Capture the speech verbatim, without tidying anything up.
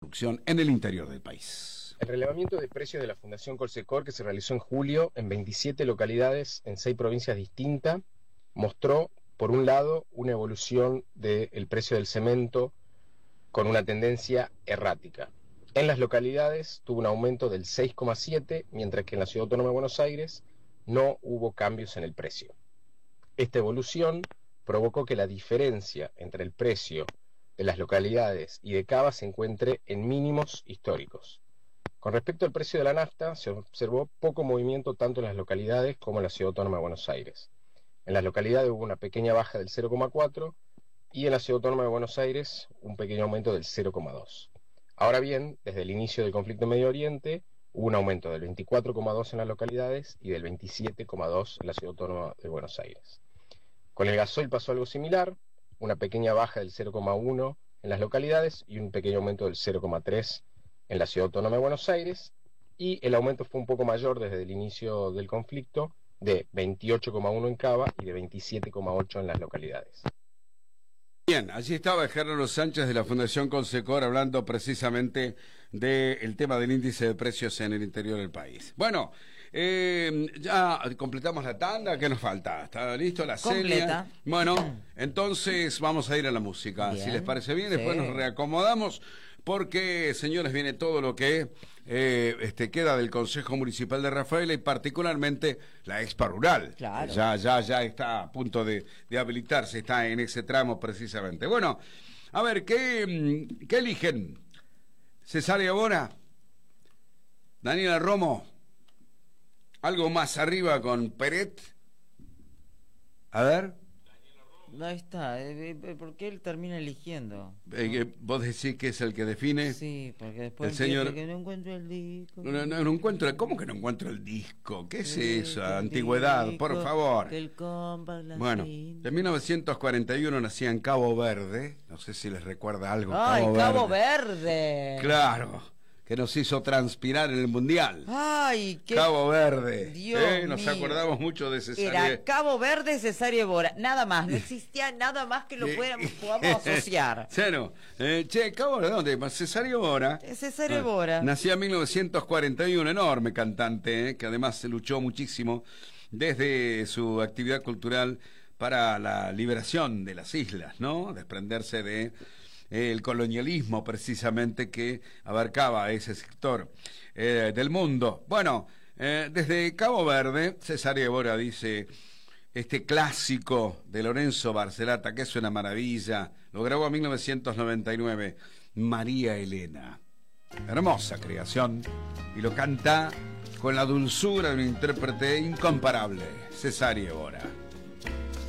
construcción en el interior del país. El relevamiento de precios de la Fundación Colsecor, que se realizó en julio en veintisiete localidades en seis provincias distintas, mostró, por un lado, una evolución del precio del cemento con una tendencia errática. En las localidades tuvo un aumento del seis coma siete, mientras que en la Ciudad Autónoma de Buenos Aires no hubo cambios en el precio. Esta evolución provocó que la diferencia entre el precio de las localidades y de Cava se encuentre en mínimos históricos. Con respecto al precio de la nafta, se observó poco movimiento tanto en las localidades como en la Ciudad Autónoma de Buenos Aires. En las localidades hubo una pequeña baja del cero coma cuatro y en la Ciudad Autónoma de Buenos Aires un pequeño aumento del cero coma dos. Ahora bien, desde el inicio del conflicto en Medio Oriente, hubo un aumento del veinticuatro coma dos en las localidades y del veintisiete coma dos en la Ciudad Autónoma de Buenos Aires. Con el gasoil pasó algo similar, una pequeña baja del cero coma uno en las localidades y un pequeño aumento del cero coma tres en la Ciudad Autónoma de Buenos Aires, y el aumento fue un poco mayor desde el inicio del conflicto, de veintiocho coma uno en Cava y de veintisiete coma ocho en las localidades. Bien, allí estaba Gerardo Sánchez de la Fundación Colsecor hablando precisamente del tema del índice de precios en el interior del país. Bueno, eh, ya completamos la tanda, ¿qué nos falta? ¿Está listo la Completa. Celia? Bueno, entonces vamos a ir a la música, Bien. si les parece bien, después Sí. nos reacomodamos, porque, señores, viene todo lo que eh, este, queda del Consejo Municipal de Rafaela y particularmente la Expo Rural. Claro. Ya, ya, ya está a punto de, de habilitarse, está en ese tramo precisamente. Bueno, a ver, ¿qué, qué eligen? ¿Cesárea Bora? ¿Daniela Romo? ¿Algo más arriba con Peret? A ver. Ahí está, eh, eh, ¿por qué él termina eligiendo? Eh, eh, ¿Vos decís que es el que define? Sí, porque después El señor- empieza que no encuentro el disco. No, no, no encuentro, ¿cómo que no encuentro el disco? ¿Qué es Sí, eso? el Antigüedad, disco, por favor. que el compa, la Bueno, cinta. en mil novecientos cuarenta y uno nacía en Cabo Verde, no sé si les recuerda algo. ¡Ay, Cabo, Cabo Verde. Verde! Claro, que nos hizo transpirar en el Mundial. ¡Ay, qué... Cabo Verde. Dios Eh, Nos mío. acordamos mucho de Cesárea. Era Cabo Verde, Cesárea Bora. Nada más, no existía nada más que lo Eh, podamos, podamos asociar. Bueno, eh, che, Cabo Verde, ¿dónde? Cesárea Bora. Eh, Cesárea Ah, Bora. Nacía en mil novecientos cuarenta y uno, enorme cantante, eh, que además se luchó muchísimo desde su actividad cultural para la liberación de las islas, ¿no? Desprenderse de eh, el colonialismo precisamente que abarcaba ese sector eh, del mundo. Bueno, eh, desde Cabo Verde, Cesárea Bora dice: este clásico de Lorenzo Barcelata, que es una maravilla, lo grabó en mil novecientos noventa y nueve, María Elena. Hermosa creación, y lo canta con la dulzura de un intérprete incomparable, Cesárea Bora.